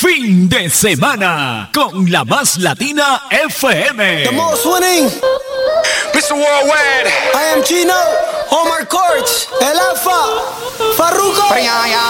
Fin de semana con la más latina FM. The most winning. Mr. Worldwide. I am Chino.